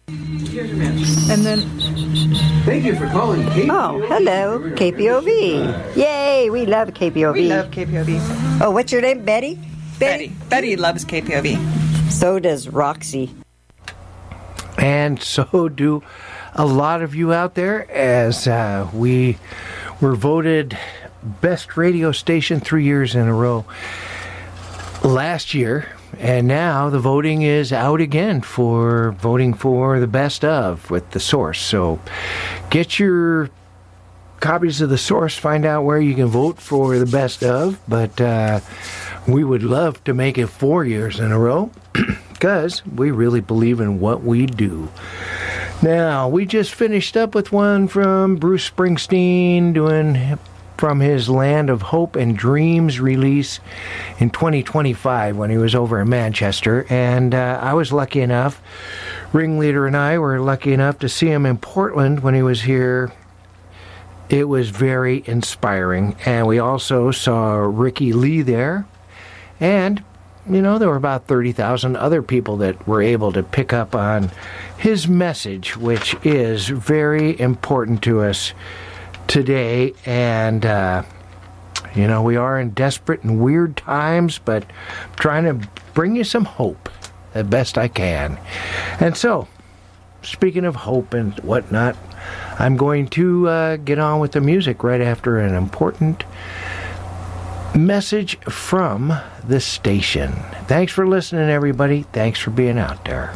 And then... Thank you for calling KPOV. Oh, hello, KPOV. Yay, we love KPOV. We love KPOV. Oh, what's your name, Betty? Betty loves KPOV. So does Roxy. And so do a lot of you out there, as we were voted best radio station 3 years in a row last year. And now the voting is out again for voting for the best of with The Source. So get your copies of The Source, find out where you can vote for the best of. But we would love to make it 4 years in a row because we really believe in what we do. Now, we just finished up with one from Bruce Springsteen doing from his Land of Hope and Dreams release in 2025 when he was over in Manchester. And I was lucky enough, Ringleader and I were lucky enough to see him in Portland when he was here. It was very inspiring. And we also saw Ricky Lee there. And, you know, there were about 30,000 other people that were able to pick up on his message, which is very important to us today. And you know, we are in desperate and weird times, but I'm trying to bring you some hope the best I can. And so, speaking of hope and whatnot, I'm going to get on with the music right after an important message from the station. Thanks for listening, everybody. Thanks for being out there.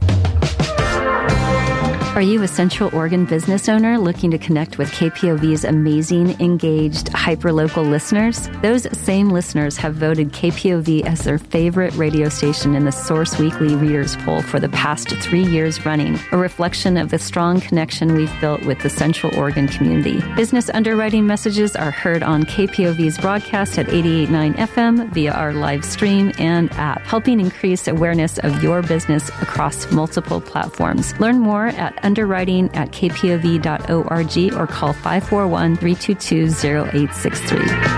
Are you a Central Oregon business owner looking to connect with KPOV's amazing, engaged, hyperlocal listeners? Those same listeners have voted KPOV as their favorite radio station in the Source Weekly Readers Poll for the past 3 years running, a reflection of the strong connection we've built with the Central Oregon community. Business underwriting messages are heard on KPOV's broadcast at 88.9 FM via our live stream and app, helping increase awareness of your business across multiple platforms. Learn more at underwriting@kpov.org or call 541-322-0863.